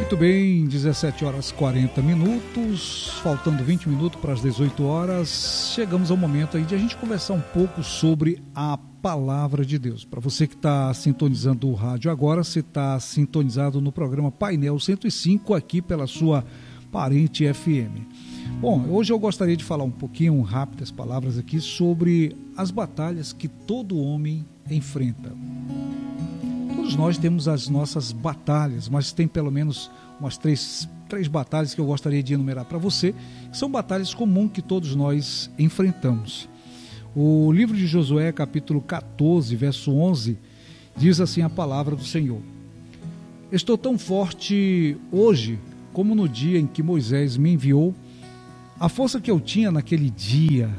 Muito bem, 17 horas 40 minutos, faltando 20 minutos para as 18 horas, chegamos ao momento aí de a gente conversar um pouco sobre a Palavra de Deus. Para você que está sintonizando o rádio agora, você está sintonizado no programa Painel 105 aqui pela sua Parente FM. Bom, hoje eu gostaria de falar um pouquinho, rápidas palavras aqui, sobre as batalhas que todo homem enfrenta. Todos nós temos as nossas batalhas, mas tem pelo menos umas três batalhas que eu gostaria de enumerar para você, que são batalhas comuns que todos nós enfrentamos. O livro de Josué, capítulo 14, verso 11, diz assim a palavra do Senhor: Estou tão forte hoje como no dia em que Moisés me enviou. A força que eu tinha naquele dia,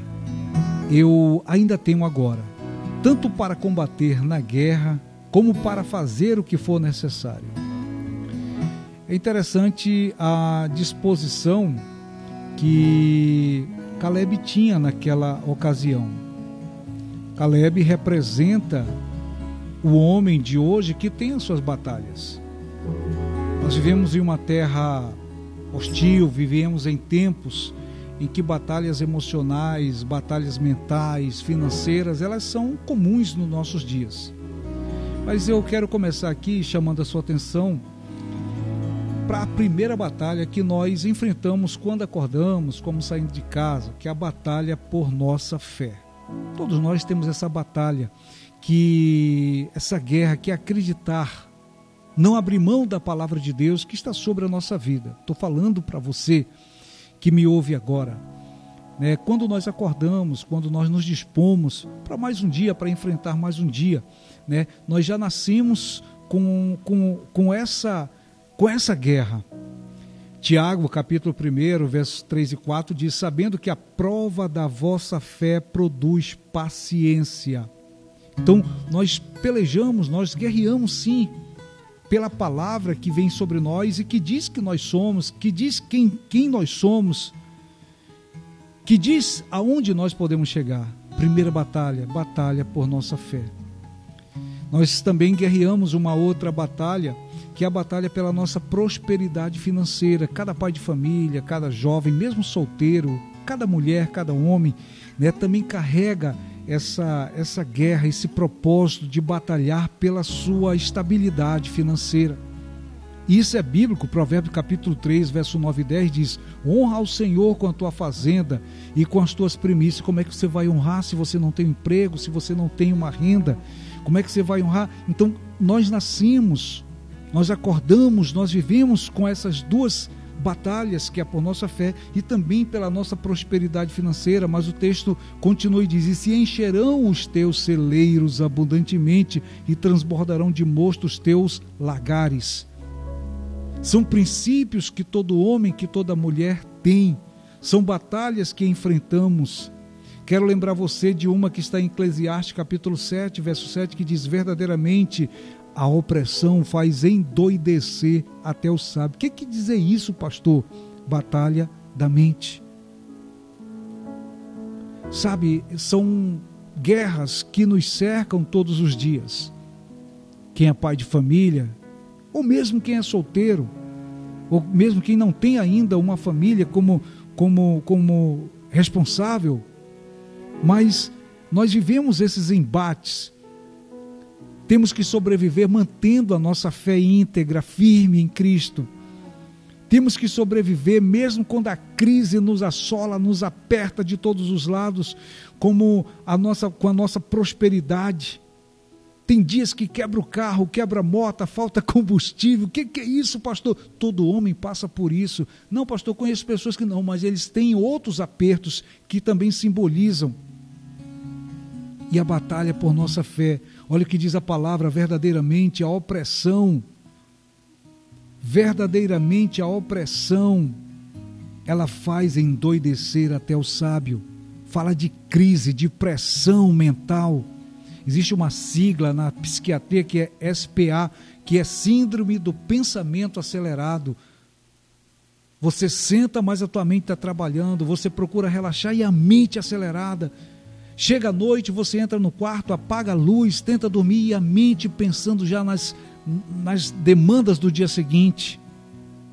eu ainda tenho agora, tanto para combater na guerra, como para fazer o que for necessário. É interessante a disposição que Caleb tinha naquela ocasião. Caleb representa o homem de hoje que tem as suas batalhas. Nós vivemos em uma terra hostil, vivemos em tempos em que batalhas emocionais, batalhas mentais, financeiras, elas são comuns nos nossos dias. Mas eu quero começar aqui chamando a sua atenção para a primeira batalha que nós enfrentamos quando acordamos, como saindo de casa, que é a batalha por nossa fé. Todos nós temos essa batalha, essa guerra, que é acreditar, não abrir mão da palavra de Deus que está sobre a nossa vida. Estou falando para você que me ouve agora, né? Quando nós acordamos, quando nós nos dispomos para mais um dia, para enfrentar mais um dia, né? Nós já nascemos com essa guerra. Tiago, capítulo 1, versos 3 e 4, diz: sabendo que a prova da vossa fé produz paciência. Então, nós pelejamos, nós guerreamos sim, pela palavra que vem sobre nós e que diz que nós somos, que diz quem nós somos, que diz aonde nós podemos chegar. Primeira batalha, batalha por nossa fé. Nós também guerreamos uma outra batalha, que é a batalha pela nossa prosperidade financeira. Cada pai de família, cada jovem, mesmo solteiro, cada mulher, cada homem, né, também carrega essa guerra, esse propósito de batalhar pela sua estabilidade financeira. Isso é bíblico. Provérbios capítulo 3, verso 9 e 10 diz: honra ao Senhor com a tua fazenda e com as tuas primícias. Como é que você vai honrar se você não tem um emprego, se você não tem uma renda? Como é que você vai honrar? Então, nós nascemos, nós acordamos, nós vivemos com essas duas batalhas, que é por nossa fé e também pela nossa prosperidade financeira. Mas o texto continua e diz: e se encherão os teus celeiros abundantemente e transbordarão de mosto os teus lagares. São princípios que todo homem, que toda mulher tem, são batalhas que enfrentamos. Quero lembrar você de uma que está em Eclesiastes capítulo 7, verso 7, que diz: verdadeiramente a opressão faz endoidecer até o sábio. O que quer dizer isso, pastor? Batalha da mente. Sabe, são guerras que nos cercam todos os dias. Quem é pai de família, ou mesmo quem é solteiro, ou mesmo quem não tem ainda uma família como responsável, mas nós vivemos esses embates. Temos que sobreviver mantendo a nossa fé íntegra, firme em Cristo. Temos que sobreviver mesmo quando a crise nos assola, nos aperta de todos os lados, com a nossa prosperidade. Tem dias que quebra o carro, quebra a moto, falta combustível. O que é isso, pastor? Todo homem passa por isso. Não, pastor, conheço pessoas que não, mas eles têm outros apertos que também simbolizam. E a batalha por nossa fé. Olha o que diz a palavra: verdadeiramente a opressão, ela faz endoidecer até o sábio. Fala de crise, de pressão mental. Existe uma sigla na psiquiatria que é SPA, que é síndrome do pensamento acelerado. Você senta, mas a tua mente está trabalhando, você procura relaxar e a mente acelerada. Chega à noite, você entra no quarto, apaga a luz, tenta dormir e a mente pensando já nas demandas do dia seguinte.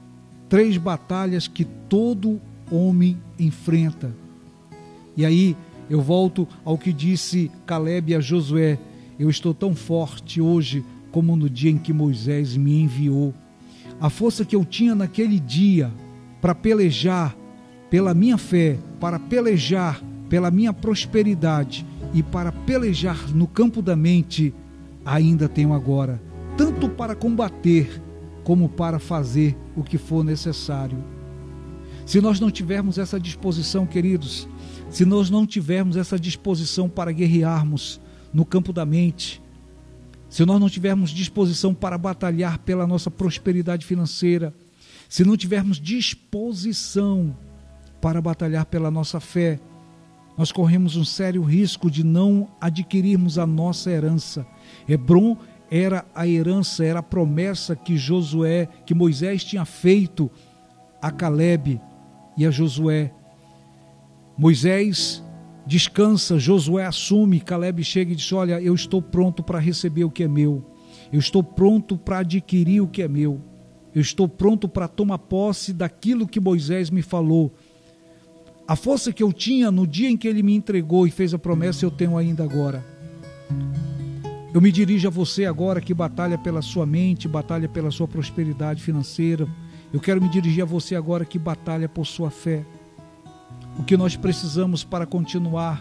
3 batalhas que todo homem enfrenta. E aí eu volto ao que disse Calebe a Josué: eu estou tão forte hoje como no dia em que Moisés me enviou. A força que eu tinha naquele dia para pelejar pela minha fé, para pelejar pela minha prosperidade e para pelejar no campo da mente, ainda tenho agora, tanto para combater como para fazer o que for necessário. Se nós não tivermos essa disposição, queridos, se nós não tivermos essa disposição para guerrearmos no campo da mente, se nós não tivermos disposição para batalhar pela nossa prosperidade financeira, se não tivermos disposição para batalhar pela nossa fé, nós corremos um sério risco de não adquirirmos a nossa herança. Hebrom era a herança, era a promessa que Moisés tinha feito a Calebe e a Josué. Moisés descansa, Josué assume, Calebe chega e diz: olha, eu estou pronto para receber o que é meu, eu estou pronto para adquirir o que é meu, eu estou pronto para tomar posse daquilo que Moisés me falou. A força que eu tinha no dia em que ele me entregou e fez a promessa, eu tenho ainda agora. Eu me dirijo a você agora que batalha pela sua mente, batalha pela sua prosperidade financeira. Eu quero me dirigir a você agora que batalha por sua fé. O que nós precisamos para continuar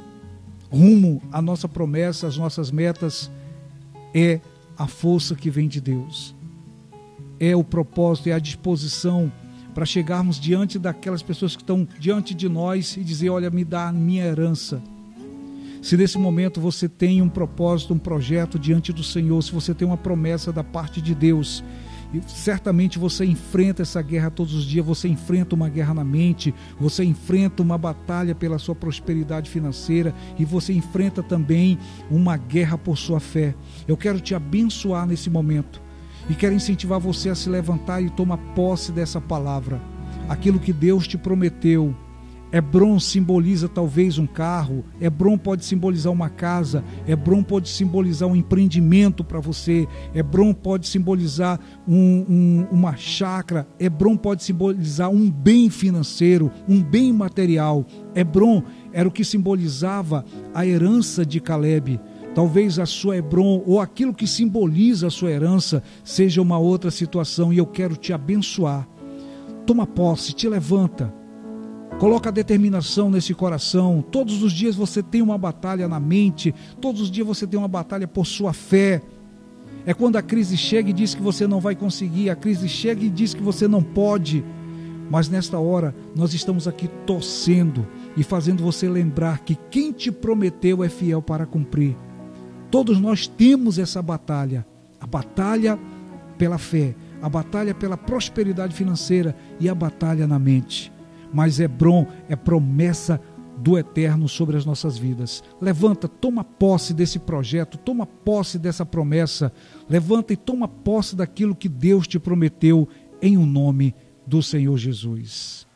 rumo à nossa promessa, às nossas metas, é a força que vem de Deus. É o propósito, é a disposição para chegarmos diante daquelas pessoas que estão diante de nós e dizer: olha, me dá a minha herança. Se nesse momento você tem um propósito, um projeto diante do Senhor, se você tem uma promessa da parte de Deus, e certamente você enfrenta essa guerra todos os dias, você enfrenta uma guerra na mente, você enfrenta uma batalha pela sua prosperidade financeira e você enfrenta também uma guerra por sua fé. Eu quero te abençoar nesse momento e quero incentivar você a se levantar e tomar posse dessa palavra. Aquilo que Deus te prometeu. Hebrom simboliza talvez um carro, Hebrom pode simbolizar uma casa, Hebrom pode simbolizar um empreendimento para você, Hebrom pode simbolizar uma chácara, Hebrom pode simbolizar um bem financeiro, um bem material. Hebrom era o que simbolizava a herança de Calebe. Talvez a sua Hebrom ou aquilo que simboliza a sua herança seja uma outra situação, e eu quero te abençoar. Toma posse, te levanta. Coloca determinação nesse coração. Todos os dias você tem uma batalha na mente. Todos os dias você tem uma batalha por sua fé. É quando a crise chega e diz que você não vai conseguir. A crise chega e diz que você não pode. Mas nesta hora nós estamos aqui torcendo e fazendo você lembrar que quem te prometeu é fiel para cumprir. Todos nós temos essa batalha. A batalha pela fé. A batalha pela prosperidade financeira e a batalha na mente. Mas Hebrom é promessa do Eterno sobre as nossas vidas. Levanta, toma posse desse projeto, toma posse dessa promessa. Levanta e toma posse daquilo que Deus te prometeu em o nome do Senhor Jesus.